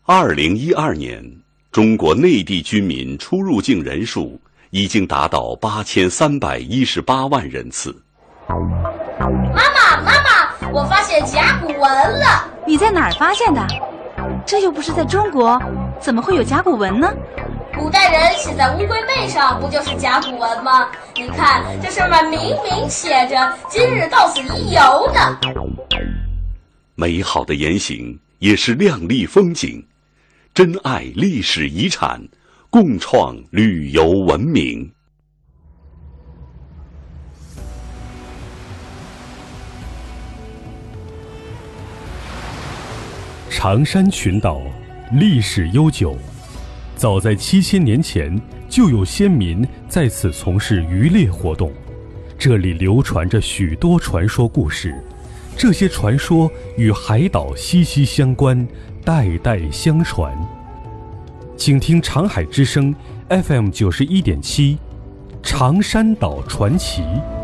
2012年，中国内地居民出入境人数已经达到8318万人次。 妈妈，我发现甲骨文了。 你在哪儿发现的？这又不是在中国，怎么会有甲骨文呢？ 古代人写在乌龟背上，不就是甲骨文吗？你看，这上面明明写着“今日到此一游”呢。 美好的言行也是亮丽风景，珍爱历史遗产，共创旅游文明。 长山群岛历史悠久，早在7000年前就有先民在此从事渔猎活动，这里流传着许多传说故事，这些传说与海岛息息相关，代代相传。请听长海之声 FM91.7，长山岛传奇。